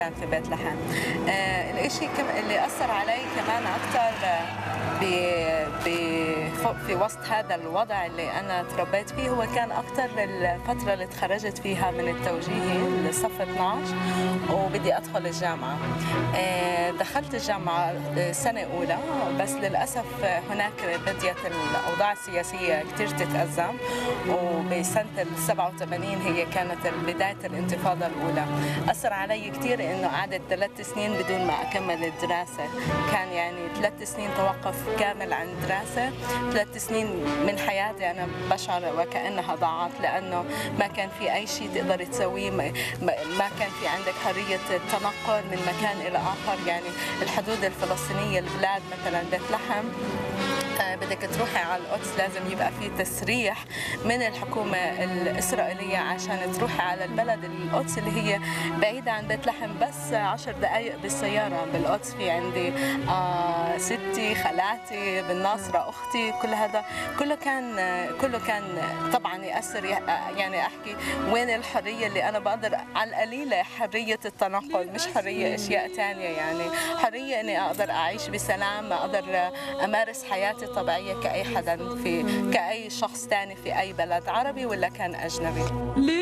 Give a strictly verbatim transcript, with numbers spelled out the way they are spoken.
في بيت لحم. آه الإشي كم اللي أثر علي كمان أكثر ب في وسط هذا الوضع اللي أنا تربيت فيه هو كان أكثر الفترة اللي تخرجت فيها من التوجيهي لصف اثنعش وبدي أدخل الجامعة. آه دخلت الجامعة سنة أولى، بس للأسف هناك بديت الأوضاع السياسية كثير تتأزم، وبسنة السبعة وثمانين هي كانت بداية الانتفاضة الأولى. أثر علي كثير إنه قعدت ثلاث سنين بدون ما أكمل الدراسة، كان يعني ثلاث سنين توقف كامل عن الدراسة، ثلاث سنين من حياتي أنا بشعر وكأنها ضاعت، لأنه ما كان في أي شيء تقدر تسويه، ما كان في عندك حرية التنقل من مكان إلى آخر. يعني الحدود الفلسطينية البلاد مثلا بيت لحم بدك تروحي على القدس لازم يبقى في تسريح من الحكومة الإسرائيلية عشان تروحي على البلد القدس اللي هي بعيدة عن بيت لحم بس عشر دقائق بالسيارة. بالقدس في عندي آه ستي، خالاتي بالناصرة، أختي، كل هذا كله كان كله كان طبعا يأثر. يعني أحكي وين الحرية اللي أنا بقدر على القليلة، حرية التنقل مش حرية أشياء ثانية، يعني حرية إني أقدر أعيش بسلام، أقدر أمارس حياتي طبيعية كأي حدا في كأي شخص تاني في أي بلد عربي ولا كان أجنبي.